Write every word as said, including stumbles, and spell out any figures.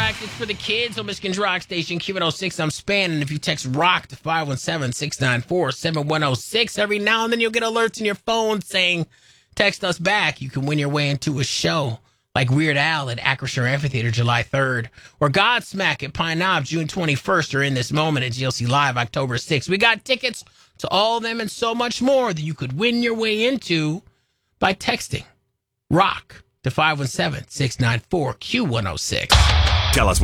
Interactive for the kids on Michigan's Rock Station, Q one oh six. I'm spanning. If you text ROCK to five one seven, six nine four, seven one oh six, every now and then you'll get alerts in your phone saying, text us back. You can win your way into a show like Weird Al at Acrisure Amphitheater July third, or Godsmack at Pine Knob June twenty-first, or In This Moment at G L C Live October sixth. We got tickets to all of them and so much more that you could win your way into by texting ROCK to five one seven, six nine four, Q one oh six. Tell us